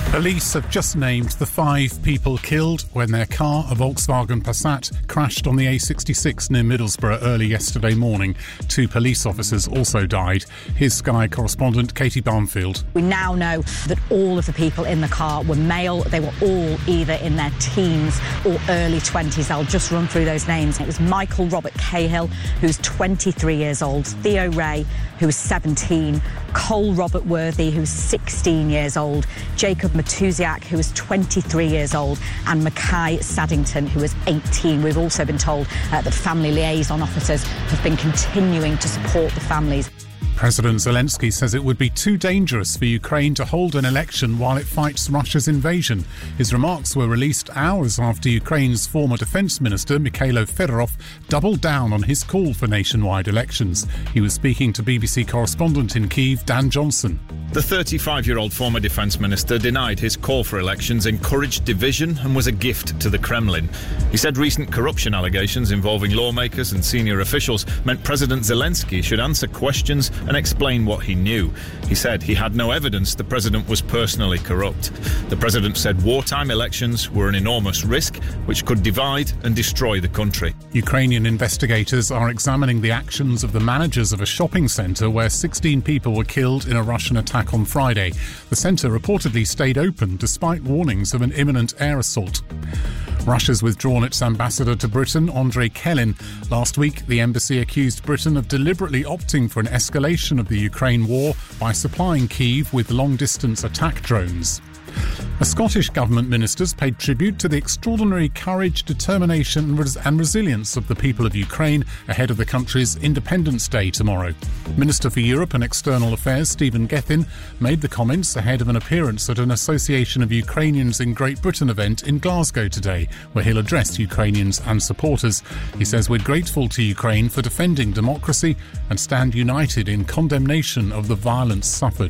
Police have just named the 5 people killed when their car, a Volkswagen Passat, crashed on the A66 near Middlesbrough early yesterday morning. 2 police officers also died. Here's Sky correspondent Katie Barnfield. We now know that all of the people in the car were male. They were all either in their teens or early 20s. I'll just run through those names. It was Michael Robert Cahill, who's 23 years old, Theo Ray, who was 17, Cole Robert Worthy, who's 16 years old, Jacob Matusiak, who was 23 years old, and Mackay Saddington, who was 18. We've also been told that family liaison officers have been continuing to support the families. President Zelensky says it would be too dangerous for Ukraine to hold an election while it fights Russia's invasion. His remarks were released hours after Ukraine's former defence minister, Mikhailo Fedorov, doubled down on his call for nationwide elections. He was speaking to BBC correspondent in Kyiv, Dan Johnson. The 35-year-old former defence minister denied his call for elections encouraged division and was a gift to the Kremlin. He said recent corruption allegations involving lawmakers and senior officials meant President Zelensky should answer questions and explain what he knew. He said he had no evidence the president was personally corrupt. The president said wartime elections were an enormous risk which could divide and destroy the country. Ukrainian investigators are examining the actions of the managers of a shopping centre where 16 people were killed in a Russian attack on Friday. The centre reportedly stayed open despite warnings of an imminent air assault. Russia's withdrawn its ambassador to Britain, Andrei Kelin. Last week, the embassy accused Britain of deliberately opting for an escalation of the Ukraine war by supplying Kyiv with long-distance attack drones. A Scottish government ministers paid tribute to the extraordinary courage, determination and resilience of the people of Ukraine ahead of the country's Independence Day tomorrow. Minister for Europe and External Affairs Stephen Gethin made the comments ahead of an appearance at an Association of Ukrainians in Great Britain event in Glasgow today, where he'll address Ukrainians and supporters. He says we're grateful to Ukraine for defending democracy and stand united in condemnation of the violence suffered.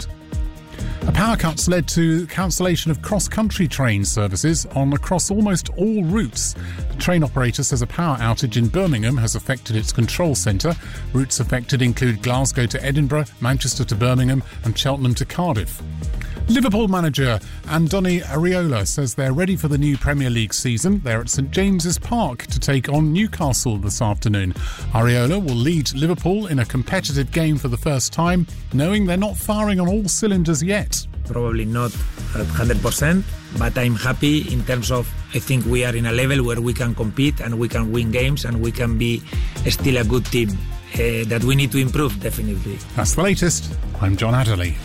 A power cut's led to cancellation of cross-country train services across almost all routes. The train operator says a power outage in Birmingham has affected its control centre. Routes affected include Glasgow to Edinburgh, Manchester to Birmingham and Cheltenham to Cardiff. Liverpool manager Andoni Areola says they're ready for the new Premier League season. They're at St James's Park to take on Newcastle this afternoon. Areola will lead Liverpool in a competitive game for the first time, knowing they're not firing on all cylinders yet. Probably not at 100%, but I'm happy in terms of I think we are in a level where we can compete and we can win games and we can be still a good team that we need to improve, definitely. That's the latest. I'm John Adderley.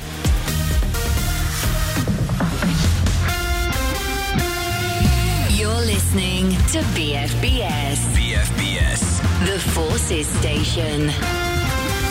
Listening to BFBS. BFBS. The Forces Station.